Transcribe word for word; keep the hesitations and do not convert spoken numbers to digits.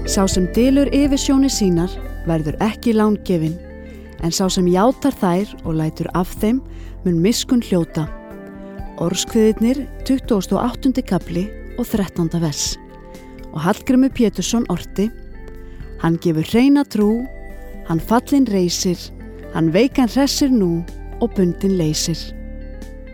Sá sem dylur yfirsjónir sínar verður ekki lángefinn, en sá sem játar þær og lætur af þeim mun miskunn hljóta. Orðskviðirnir tuttugasti og áttundi kafli og þrettánda vers. Og Hallgrímur Pétursson orti: Hann gefur hreina trú, hann fallinn reisir, hann veikan hressir nú og bundinn leysir.